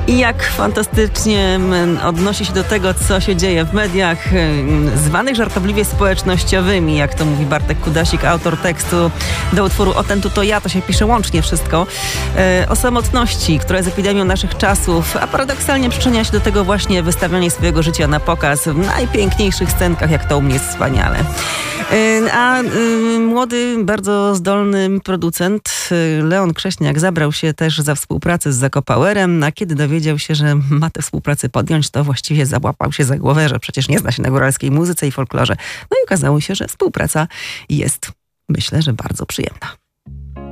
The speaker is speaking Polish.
I jak fantastycznie odnosi się do tego, co się dzieje w mediach zwanych żartobliwie społecznościowymi, jak to mówi Bartek Kudasik, autor tekstu do utworu O ten tu to ja, to się pisze łącznie wszystko, o samotności, która jest epidemią naszych czasów, a paradoksalnie przyczynia się do tego właśnie wystawianie swojego życia na pokaz w najpiękniejszych scenkach, jak to u mnie jest wspaniale. A młody, bardzo zdolny producent Leon Krześniak zabrał się też za współpracę z Zakopowerem, a kiedy dowiedział się, że ma tę współpracę podjąć, to właściwie załapał się za głowę, że przecież nie zna się na góralskiej muzyce i folklorze. No i okazało się, że współpraca jest, myślę, że bardzo przyjemna.